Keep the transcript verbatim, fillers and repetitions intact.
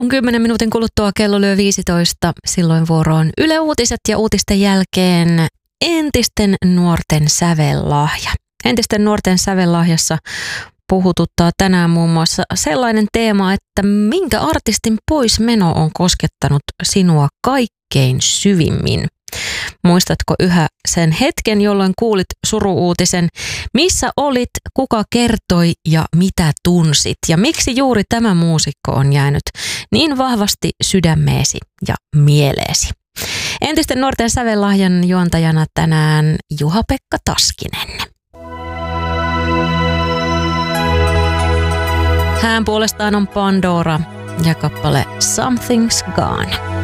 On kymmenen minuutin kuluttua kello lyö viisitoista. Silloin vuoroon Yle Uutiset ja uutisten jälkeen entisten nuorten sävellahja. Entisten nuorten sävellahjassa puhututtaa tänään muun muassa sellainen teema, että minkä artistin poismeno on koskettanut sinua kaikkein syvimmin. Muistatko yhä sen hetken, jolloin kuulit suru-uutisen? Missä olit, kuka kertoi ja mitä tunsit? Ja miksi juuri tämä muusikko on jäänyt niin vahvasti sydämeesi ja mieleesi? Entisten nuorten sävellahjan juontajana tänään Juha-Pekka Taskinen. Hän puolestaan on Pandora ja kappale Something's Gone.